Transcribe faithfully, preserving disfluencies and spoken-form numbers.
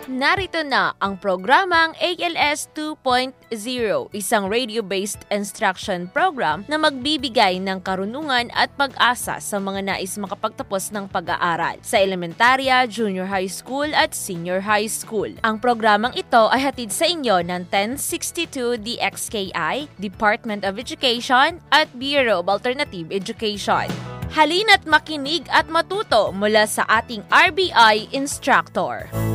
Narito na ang programang A L S two point oh, isang radio-based instruction program na magbibigay ng karunungan at pag-asa sa mga nais makapagtapos ng pag-aaral sa elementarya, junior high school at senior high school. Ang programang ito ay hatid sa inyo ng ten sixty-two D X K I, Department of Education at Bureau of Alternative Education. Halina't makinig at matuto mula sa ating R B I instructor.